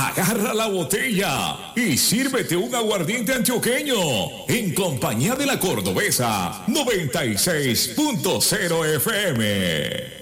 Agarra la botella y sírvete un aguardiente antioqueño en compañía de la Cordobesa 96.0 FM.